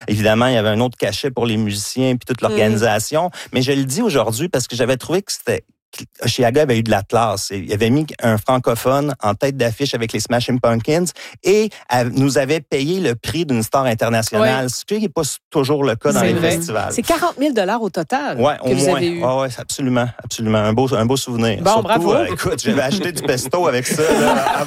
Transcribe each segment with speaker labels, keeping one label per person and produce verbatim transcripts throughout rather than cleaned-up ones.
Speaker 1: évidemment, il y avait un autre cachet pour les musiciens puis toute l'organisation. Mmh. Mais je le dis aujourd'hui parce que j'avais trouvé que c'était Chiaga avait eu de la classe. Il avait mis un francophone en tête d'affiche avec les Smashing Pumpkins et nous avait payé le prix d'une star internationale, oui. Ce qui n'est pas toujours le cas dans
Speaker 2: c'est
Speaker 1: les
Speaker 2: vrai.
Speaker 1: festivals.
Speaker 2: C'est quarante mille dollars au total
Speaker 1: ouais,
Speaker 2: que
Speaker 1: au
Speaker 2: vous
Speaker 1: moins.
Speaker 2: avez eu.
Speaker 1: Oui, ouais, absolument, absolument. Un beau, un beau souvenir.
Speaker 2: Bon,
Speaker 1: Surtout,
Speaker 2: bravo.
Speaker 1: Euh, écoute, j'avais acheté du pesto avec ça là, à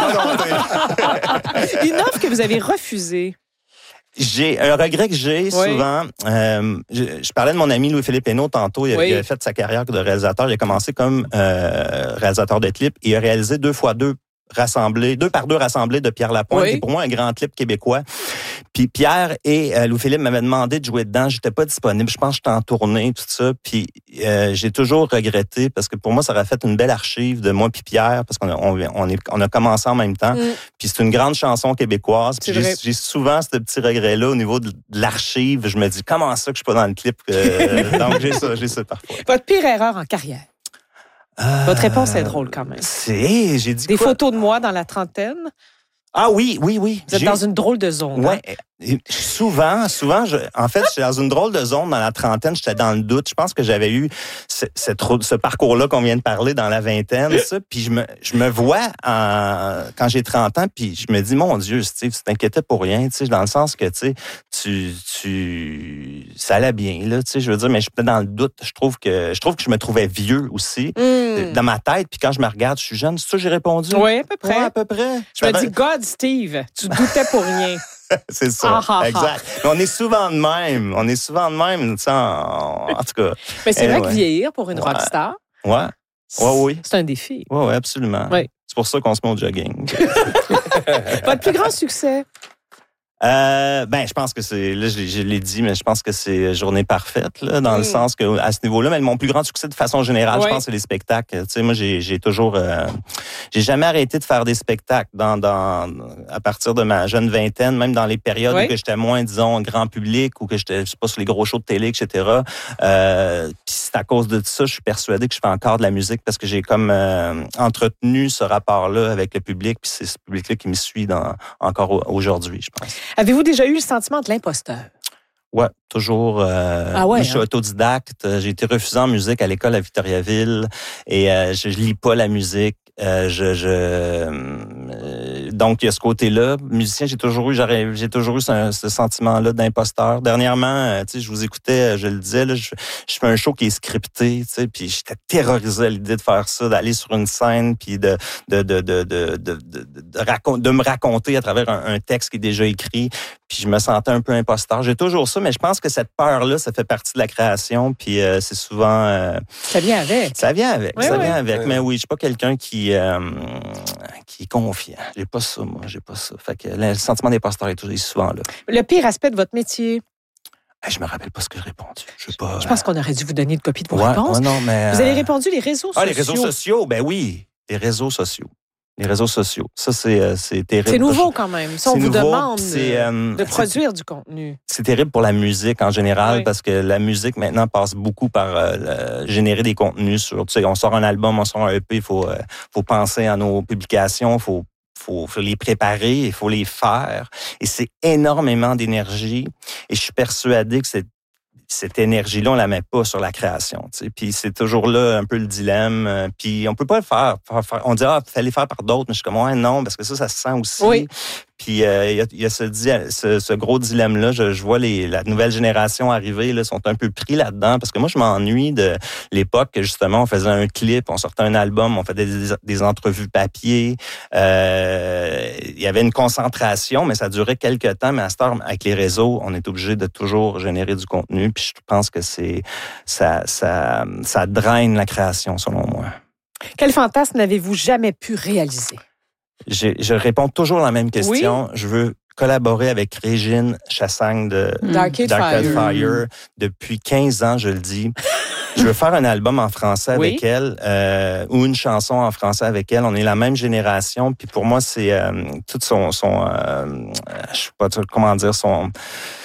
Speaker 1: volonté.
Speaker 2: Une offre que vous avez refusée.
Speaker 1: J'ai un regret que j'ai oui. souvent. Euh, je, je parlais de mon ami Louis-Philippe Hénaud tantôt. Il, oui. il a fait sa carrière de réalisateur. Il a commencé comme euh, réalisateur de clips. Il a réalisé deux fois deux rassemblés, deux par deux rassemblés de Pierre Lapointe, oui. qui est pour moi un grand clip québécois. Puis Pierre et euh, Louis-Philippe m'avaient demandé de jouer dedans. J'étais pas disponible. Je pense que j'étais en tournée, tout ça. Puis euh, j'ai toujours regretté parce que pour moi, ça aurait fait une belle archive de moi puis Pierre parce qu'on a, on, on, est, on a commencé en même temps. Mm. Puis c'est une grande chanson québécoise. Puis j'ai, j'ai souvent ce petit regret-là au niveau de, de l'archive. Je me dis, comment ça que je suis pas dans le clip? Euh, donc j'ai ça, j'ai ça parfois.
Speaker 2: Votre pire erreur en carrière? Euh, Votre réponse est drôle quand même.
Speaker 1: C'est, j'ai dit
Speaker 2: Des
Speaker 1: quoi?
Speaker 2: photos de moi dans la trentaine?
Speaker 1: Ah oui, oui, oui.
Speaker 2: Vous êtes
Speaker 1: j'ai...
Speaker 2: dans une drôle de zone.
Speaker 1: Ouais.
Speaker 2: Hein?
Speaker 1: Souvent, souvent, je, en fait, j'étais dans une drôle de zone dans la trentaine, j'étais dans le doute. Je pense que j'avais eu ce, ce, ce parcours-là qu'on vient de parler dans la vingtaine, ça. Puis je me, je me vois en, quand j'ai trente ans, puis je me dis, mon Dieu, Steve, tu t'inquiétais pour rien, tu sais, dans le sens que, tu sais, tu, tu, ça allait bien, là, tu sais, je veux dire, mais j'étais dans le doute. Je trouve que, je trouve que je me trouvais vieux aussi, mm. dans ma tête. Puis quand je me regarde, je suis jeune. C'est ça que j'ai répondu?
Speaker 2: Oui, à peu près.
Speaker 1: Ouais, à peu près.
Speaker 2: Je me dis, God, Steve, tu doutais pour rien.
Speaker 1: C'est ça, ah, ah, exact. Mais on est souvent de même. On est souvent de même, tu sais, en, en tout cas.
Speaker 2: Mais c'est
Speaker 1: anyway.
Speaker 2: vrai que vieillir pour une
Speaker 1: ouais.
Speaker 2: rockstar,
Speaker 1: ouais. Ouais, oui.
Speaker 2: C'est un défi.
Speaker 1: Oui, oui, absolument.
Speaker 2: Oui.
Speaker 1: C'est pour ça qu'on se met au jogging.
Speaker 2: Votre plus grand succès?
Speaker 1: Euh, ben, je pense que c'est, là, je, je l'ai dit, mais je pense que c'est Journée parfaite, là, dans mmh. le sens que, à ce niveau-là, mais mon plus grand succès de façon générale, oui. je pense, c'est les spectacles. Tu sais, moi, j'ai, j'ai toujours, euh, j'ai jamais arrêté de faire des spectacles dans, dans, à partir de ma jeune vingtaine, même dans les périodes oui. où que j'étais moins, disons, grand public ou que j'étais, je sais pas, sur les gros shows de télé, et cetera. Euh, puis c'est à cause de ça, je suis persuadé que je fais encore de la musique parce que j'ai comme, euh, entretenu ce rapport-là avec le public, puis c'est ce public-là qui me suit dans, encore aujourd'hui, je pense.
Speaker 2: Avez-vous déjà eu le sentiment de l'imposteur?
Speaker 1: Oui, toujours. Euh,
Speaker 2: ah ouais,
Speaker 1: je suis
Speaker 2: hein?
Speaker 1: autodidacte. J'ai été refusé en musique à l'école à Victoriaville et euh, je, je lis pas la musique. Euh, je, je euh, donc il y a ce côté-là. Musicien, j'ai toujours eu, j'aurais, j'ai toujours eu ce, ce sentiment-là d'imposteur. Dernièrement, euh, tu sais, je vous écoutais, je le disais, là, je, je fais un show qui est scripté, tu sais, puis j'étais terrorisé à l'idée de faire ça, d'aller sur une scène, puis de de de de de de, de, de, racon- de me raconter à travers un, un texte qui est déjà écrit. Puis je me sentais un peu imposteur. J'ai toujours ça, mais je pense que cette peur-là, ça fait partie de la création. Puis euh, c'est souvent... Euh,
Speaker 2: ça vient avec.
Speaker 1: Ça vient avec,
Speaker 2: oui,
Speaker 1: ça
Speaker 2: oui.
Speaker 1: vient avec. Oui. Mais oui, je suis pas quelqu'un qui euh, qui est confiant. J'ai pas ça, moi. J'ai pas ça. Fait que le sentiment d'imposteur est toujours souvent là.
Speaker 2: Le pire aspect de votre métier?
Speaker 1: Je me rappelle pas ce que j'ai répondu. Je sais pas.
Speaker 2: Je pense qu'on aurait dû vous donner une copie de vos
Speaker 1: ouais,
Speaker 2: réponses.
Speaker 1: Ouais, non, mais,
Speaker 2: vous avez répondu les réseaux
Speaker 1: ah,
Speaker 2: sociaux.
Speaker 1: Les réseaux sociaux, ben oui. Les réseaux sociaux. Les réseaux sociaux. Ça, c'est, c'est terrible.
Speaker 2: C'est nouveau quand même. Si on vous
Speaker 1: nouveau,
Speaker 2: demande
Speaker 1: euh,
Speaker 2: de produire du contenu.
Speaker 1: C'est terrible pour la musique en général
Speaker 2: oui.
Speaker 1: parce que la musique maintenant passe beaucoup par euh, le, générer des contenus sur. Tu sais, on sort un album, on sort un E P, il faut, euh, faut penser à nos publications, il faut Faut, faut les préparer, il faut les faire. Et c'est énormément d'énergie. Et je suis persuadé que c'est cette énergie-là, on la met pas sur la création. Tu sais. Puis c'est toujours là un peu le dilemme. Puis on peut pas le faire. faire, faire on dit, ah, fallait faire par d'autres. Mais je suis comme, ouais, non, parce que ça, ça se sent aussi.
Speaker 2: Oui.
Speaker 1: Puis il euh, y a, y a ce, ce, ce gros dilemme-là. Je, je vois les, la nouvelle génération arriver, là, sont un peu pris là-dedans. Parce que moi, je m'ennuie de l'époque que, justement, on faisait un clip, on sortait un album, on faisait des, des entrevues papier. Il euh, y avait une concentration, mais ça durait quelques temps. Mais à cette heure, avec les réseaux, on est obligé de toujours générer du contenu. Puis je pense que c'est ça, ça, ça draine la création, selon moi.
Speaker 2: Quel fantasme n'avez-vous jamais pu réaliser?
Speaker 1: J'ai, je réponds toujours à la même question. Oui? Je veux collaborer avec Régine Chassagne de
Speaker 2: Dark
Speaker 1: Fire. Fire. Depuis quinze ans, je le dis. Je veux faire un album en français
Speaker 2: oui?
Speaker 1: avec elle euh, ou une chanson en français avec elle. On est la même génération. Puis pour moi, c'est euh, tout son... son euh, je sais pas comment dire, son...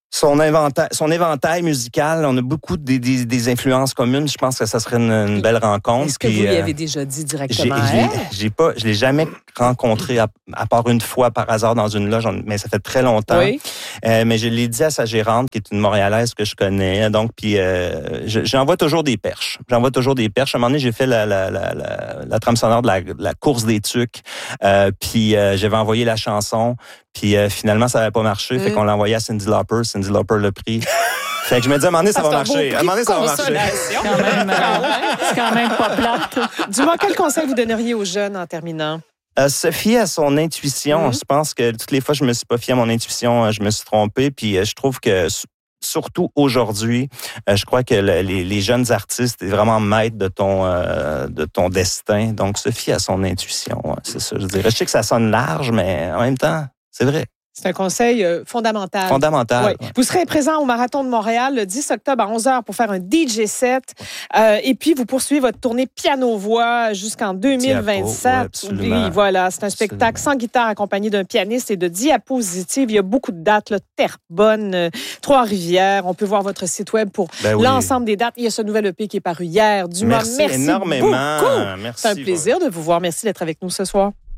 Speaker 1: Son inventaire, son éventail musical, on a beaucoup des, des, des influences communes. Je pense que ça serait une, une belle rencontre.
Speaker 2: Est-ce que
Speaker 1: puis,
Speaker 2: vous lui
Speaker 1: euh,
Speaker 2: avez déjà dit directement?
Speaker 1: J'ai, j'ai, j'ai pas, je l'ai jamais rencontré à, à part une fois par hasard dans une loge, mais ça fait très longtemps.
Speaker 2: Oui.
Speaker 1: Euh, mais je l'ai dit à sa gérante, qui est une Montréalaise que je connais. Donc, puis euh, je, j'envoie toujours des perches. J'envoie toujours des perches. À un moment donné, j'ai fait la, la, la, la, la trame sonore de la, de la course des tucs. Euh, puis euh, j'avais envoyé la chanson. Puis euh, finalement, ça n'avait pas marché. Mm. Fait qu'on l'a envoyé à Cyndi Lauper. Cyndi Lauper l'a pris. Fait que je me dis, à un moment donné, ça va marcher. À un moment donné, ça va marcher.
Speaker 2: C'est quand même, c'est quand même pas plate. Dis-moi, quel conseil vous donneriez aux jeunes en terminant?
Speaker 1: Euh, se fier à son intuition. Mm. Je pense que toutes les fois, je me suis pas fié à mon intuition. Je me suis trompé. Puis euh, je trouve que... Surtout aujourd'hui, euh, je crois que le, les, les jeunes artistes, est vraiment maître de ton euh, de ton destin. Donc, se fier à son intuition, ouais, c'est ça. Je dirais. Je sais que ça sonne large, mais en même temps, c'est vrai.
Speaker 2: C'est un conseil euh, fondamental.
Speaker 1: Fondamental.
Speaker 2: Ouais. Ouais. Vous serez présent au Marathon de Montréal le dix octobre à onze heures pour faire un D J set. Euh, et puis, vous poursuivez votre tournée piano-voix jusqu'en deux mille vingt-sept.
Speaker 1: Oui,
Speaker 2: oui, voilà, c'est un spectacle absolument. Sans guitare accompagné d'un pianiste et de diapositives. Il y a beaucoup de dates, là, Terrebonne, euh, Trois-Rivières. On peut voir votre site web pour ben oui. l'ensemble des dates. Il y a ce nouvel E P qui est paru hier. Dumas,
Speaker 1: merci,
Speaker 2: merci
Speaker 1: énormément.
Speaker 2: beaucoup.
Speaker 1: Merci,
Speaker 2: c'est un plaisir ouais. de vous voir. Merci d'être avec nous ce soir.